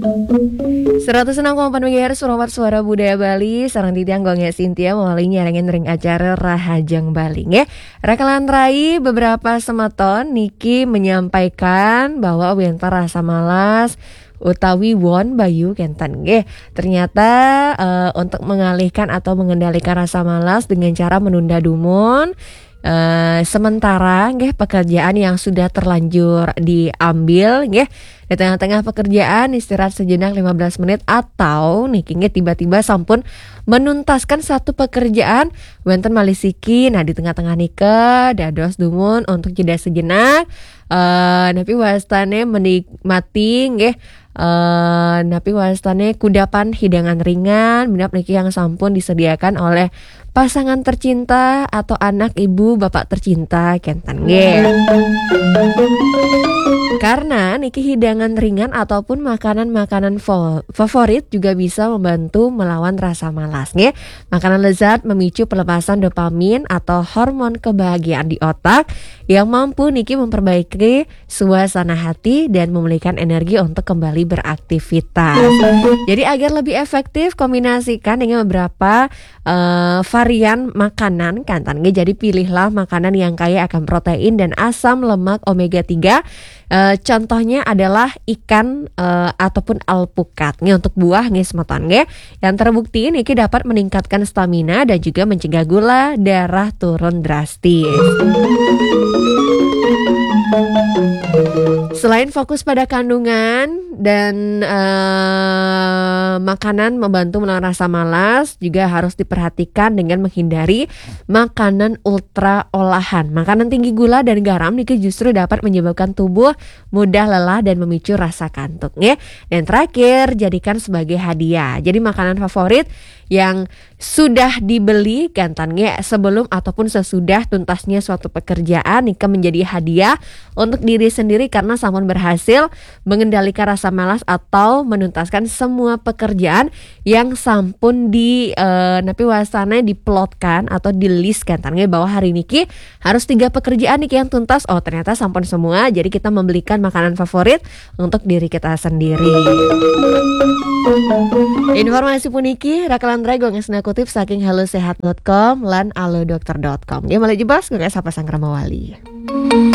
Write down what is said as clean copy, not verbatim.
106,4 MHz Promat Suara Budaya Bali. Sarang titiang gongnya Cynthia melalui nyarengin ring acara Rahajang Bali nggih. Rakalan rai beberapa semeton Niki menyampaikan bahwa wenta rasa malas utawi won bayu kentan nggih. Ternyata untuk mengalihkan atau mengendalikan rasa malas dengan cara menunda dumun. Sementara nggih pekerjaan yang sudah terlanjur diambil nggih di tengah-tengah pekerjaan istirahat sejenak 15 menit atau niki nggih tiba-tiba sampun menuntaskan satu pekerjaan wonten malisiki. Nah di tengah-tengah nika dados dumun untuk jeda sejenak napi wastane menikmati nggih napi wastane kudapan hidangan ringan minap niki yang sampun disediakan oleh pasangan tercinta atau anak ibu bapak tercinta kentan nggih. Karena niki hidangan ringan ataupun makanan-makanan favorit juga bisa membantu melawan rasa malas nggih. Makanan lezat memicu pelepasan dopamin atau hormon kebahagiaan di otak yang mampu niki memperbaiki suasana hati dan memulihkan energi untuk kembali beraktivitas. Jadi agar lebih efektif kombinasikan dengan beberapa varian makanan kantan nggih. Jadi pilihlah makanan yang kaya akan protein dan asam lemak omega 3. Contohnya adalah ikan ataupun alpukat nih untuk buah nih semeton nggih yang terbukti niki dapat meningkatkan stamina dan juga mencegah gula darah turun drastis. Selain fokus pada kandungan dan makanan membantu melawan rasa malas, juga harus diperhatikan dengan menghindari makanan ultra olahan. Makanan tinggi gula dan garam niki justru dapat menyebabkan tubuh mudah lelah dan memicu rasa kantuk ya. Dan terakhir, jadikan sebagai hadiah. Jadi makanan favorit yang sudah dibeli kantannya sebelum ataupun sesudah tuntasnya suatu pekerjaan nika menjadi hadiah untuk diri sendiri karena sampun berhasil mengendalikan rasa malas atau menuntaskan semua pekerjaan yang sampun di napi wasana diplotkan atau di list kantannya bahwa hari niki harus 3 pekerjaan niki yang tuntas. Oh ternyata sampun semua, jadi kita membelikan makanan favorit untuk diri kita sendiri. Informasi puniki rakalan rai gue ngesna kutip saking halosehat.com lan alodokter.com. Dia malah jebas gue sapa sang Ramawali.